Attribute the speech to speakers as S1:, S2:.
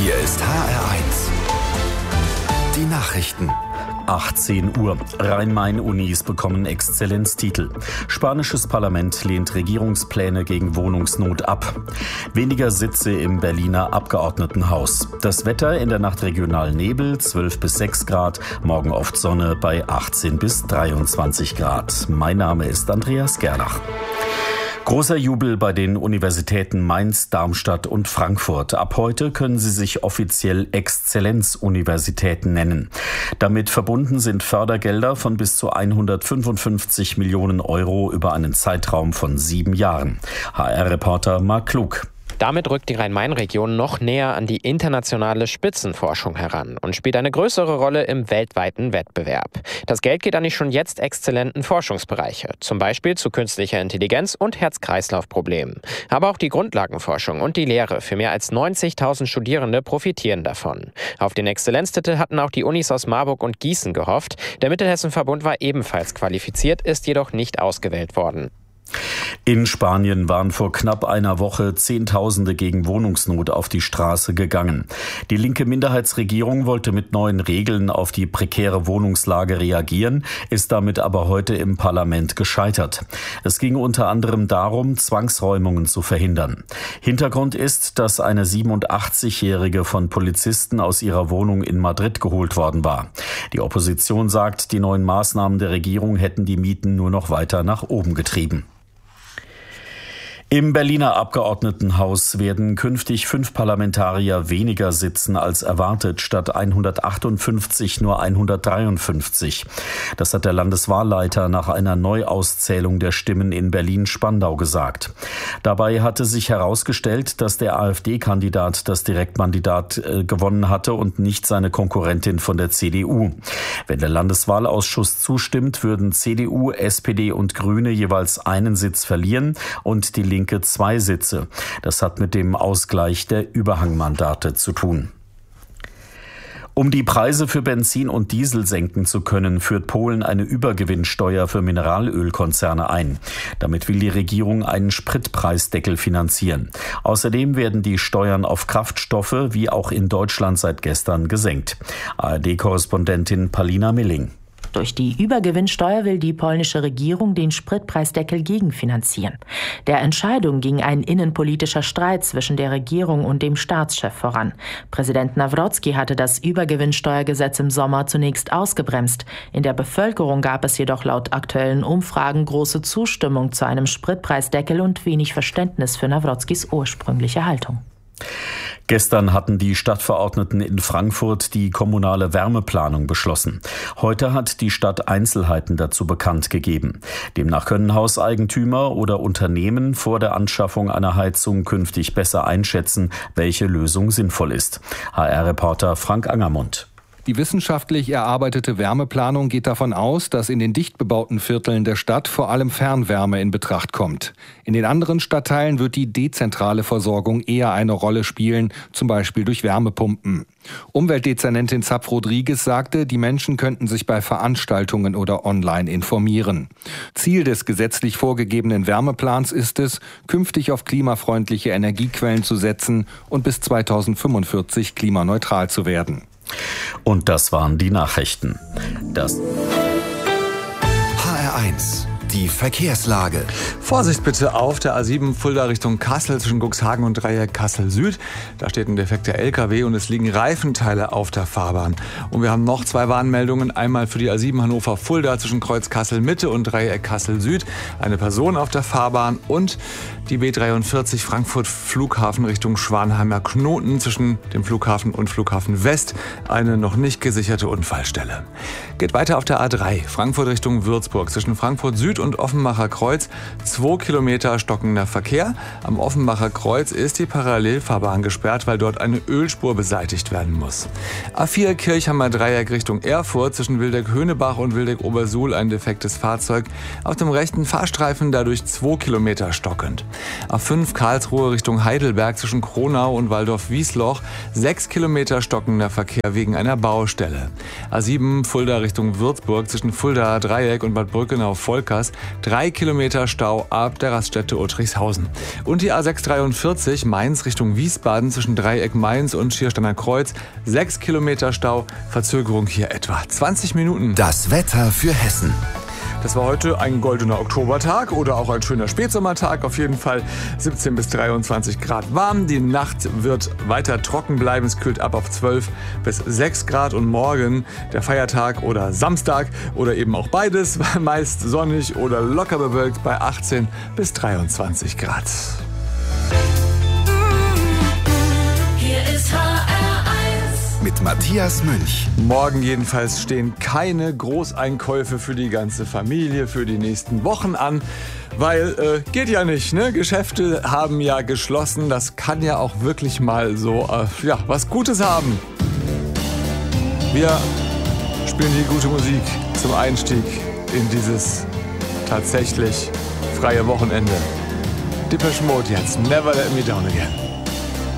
S1: Hier ist HR1. Die Nachrichten. 18 Uhr. Rhein-Main-Unis bekommen Exzellenztitel. Spanisches Parlament lehnt Regierungspläne gegen Wohnungsnot ab. Weniger Sitze im Berliner Abgeordnetenhaus. Das Wetter: in der Nacht regional Nebel, 12 bis 6 Grad. Morgen oft Sonne bei 18 bis 23 Grad. Mein Name ist Andreas Gerlach. Großer Jubel bei den Universitäten Mainz, Darmstadt und Frankfurt. Ab heute können sie sich offiziell Exzellenzuniversitäten nennen. Damit verbunden sind Fördergelder von bis zu 155 Millionen Euro über einen Zeitraum von 7 Jahren. HR-Reporter Marc Klug.
S2: Damit rückt die Rhein-Main-Region noch näher an die internationale Spitzenforschung heran und spielt eine größere Rolle im weltweiten Wettbewerb. Das Geld geht an die schon jetzt exzellenten Forschungsbereiche, zum Beispiel zu künstlicher Intelligenz und Herz-Kreislauf-Problemen. Aber auch die Grundlagenforschung und die Lehre für mehr als 90.000 Studierende profitieren davon. Auf den Exzellenztitel hatten auch die Unis aus Marburg und Gießen gehofft. Der Mittelhessen-Verbund war ebenfalls qualifiziert, ist jedoch nicht ausgewählt worden.
S1: In Spanien waren vor knapp einer Woche Zehntausende gegen Wohnungsnot auf die Straße gegangen. Die linke Minderheitsregierung wollte mit neuen Regeln auf die prekäre Wohnungslage reagieren, ist damit aber heute im Parlament gescheitert. Es ging unter anderem darum, Zwangsräumungen zu verhindern. Hintergrund ist, dass eine 87-Jährige von Polizisten aus ihrer Wohnung in Madrid geholt worden war. Die Opposition sagt, die neuen Maßnahmen der Regierung hätten die Mieten nur noch weiter nach oben getrieben. Im Berliner Abgeordnetenhaus werden künftig 5 Parlamentarier weniger sitzen als erwartet, statt 158 nur 153. Das hat der Landeswahlleiter nach einer Neuauszählung der Stimmen in Berlin-Spandau gesagt. Dabei hatte sich herausgestellt, dass der AfD-Kandidat das Direktmandat gewonnen hatte und nicht seine Konkurrentin von der CDU. Wenn der Landeswahlausschuss zustimmt, würden CDU, SPD und Grüne jeweils einen Sitz verlieren und die Linke 2 Sitze. Das hat mit dem Ausgleich der Überhangmandate zu tun. Um die Preise für Benzin und Diesel senken zu können, führt Polen eine Übergewinnsteuer für Mineralölkonzerne ein. Damit will die Regierung einen Spritpreisdeckel finanzieren. Außerdem werden die Steuern auf Kraftstoffe wie auch in Deutschland seit gestern gesenkt. ARD-Korrespondentin Palina Milling.
S3: Durch die Übergewinnsteuer will die polnische Regierung den Spritpreisdeckel gegenfinanzieren. Der Entscheidung ging ein innenpolitischer Streit zwischen der Regierung und dem Staatschef voran. Präsident Nawrocki hatte das Übergewinnsteuergesetz im Sommer zunächst ausgebremst. In der Bevölkerung gab es jedoch laut aktuellen Umfragen große Zustimmung zu einem Spritpreisdeckel und wenig Verständnis für Nawrockis ursprüngliche Haltung.
S1: Gestern hatten die Stadtverordneten in Frankfurt die kommunale Wärmeplanung beschlossen. Heute hat die Stadt Einzelheiten dazu bekannt gegeben. Demnach können Hauseigentümer oder Unternehmen vor der Anschaffung einer Heizung künftig besser einschätzen, welche Lösung sinnvoll ist. HR-Reporter Frank Angermund.
S4: Die wissenschaftlich erarbeitete Wärmeplanung geht davon aus, dass in den dicht bebauten Vierteln der Stadt vor allem Fernwärme in Betracht kommt. In den anderen Stadtteilen wird die dezentrale Versorgung eher eine Rolle spielen, zum Beispiel durch Wärmepumpen. Umweltdezernentin Zapf-Rodriguez sagte, die Menschen könnten sich bei Veranstaltungen oder online informieren. Ziel des gesetzlich vorgegebenen Wärmeplans ist es, künftig auf klimafreundliche Energiequellen zu setzen und bis 2045 klimaneutral zu werden.
S1: Und das waren die Nachrichten.
S5: HR1, die Verkehrslage.
S6: Vorsicht bitte auf der A7 Fulda Richtung Kassel zwischen Cuxhagen und Dreieck Kassel Süd. Da steht ein defekter LKW und es liegen Reifenteile auf der Fahrbahn. Und wir haben noch 2 Warnmeldungen. Einmal für die A7 Hannover Fulda zwischen Kreuz Kassel Mitte und Dreieck Kassel Süd. Eine Person auf der Fahrbahn und die B43 Frankfurt Flughafen Richtung Schwanheimer Knoten zwischen dem Flughafen und Flughafen West. Eine noch nicht gesicherte Unfallstelle. Geht weiter auf der A3 Frankfurt Richtung Würzburg zwischen Frankfurt Süd und Offenbacher Kreuz. 2 Kilometer stockender Verkehr. Am Offenbacher Kreuz ist die Parallelfahrbahn gesperrt, weil dort eine Ölspur beseitigt werden muss. A4 Kirchhammer Dreieck Richtung Erfurt zwischen Wildeck-Höhnebach und Wildeck-Obersuhl ein defektes Fahrzeug. Auf dem rechten Fahrstreifen dadurch 2 Kilometer stockend. A5 Karlsruhe Richtung Heidelberg zwischen Kronau und Waldorf-Wiesloch 6 Kilometer stockender Verkehr wegen einer Baustelle. A7 Fulda Richtung Würzburg zwischen Fuldaer Dreieck und Bad Brückenau-Volkers 3 Kilometer Stau ab der Raststätte Uttrichshausen. Und die A643 Mainz Richtung Wiesbaden zwischen Dreieck Mainz und Schiersteiner Kreuz 6 Kilometer Stau, Verzögerung hier etwa 20 Minuten.
S5: Das Wetter für Hessen.
S6: Das war heute ein goldener Oktobertag oder auch ein schöner Spätsommertag. Auf jeden Fall 17 bis 23 Grad warm. Die Nacht wird weiter trocken bleiben. Es kühlt ab auf 12 bis 6 Grad. Und morgen der Feiertag oder Samstag oder eben auch beides, meist sonnig oder locker bewölkt bei 18 bis 23 Grad.
S5: Hier ist mit Matthias Münch.
S6: Morgen jedenfalls stehen keine Großeinkäufe für die ganze Familie für die nächsten Wochen an, weil geht ja nicht, ne? Geschäfte haben ja geschlossen. Das kann ja auch wirklich mal so was Gutes haben. Wir spielen die gute Musik zum Einstieg in dieses tatsächlich freie Wochenende. Depeche Mode jetzt, Never Let Me Down Again.